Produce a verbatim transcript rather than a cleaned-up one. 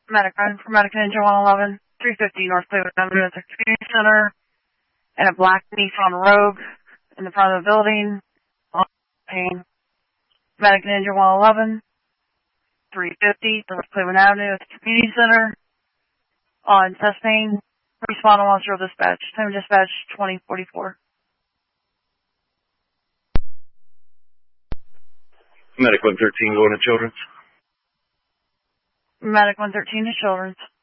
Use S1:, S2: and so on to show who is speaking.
S1: Medic run for Medic Ninja one eleven, three fifty North Cleveland Avenue at the Community Center, and a black Nissan Rogue in the front of the building. Pain. Medic Ninja one eleven, three fifty North Cleveland Avenue at the Community Center, on chest pain. Respond on zero dispatch. Time dispatch twenty forty-four.
S2: Medic one thirteen going to Children's.
S1: Medic one thirteen to Children's.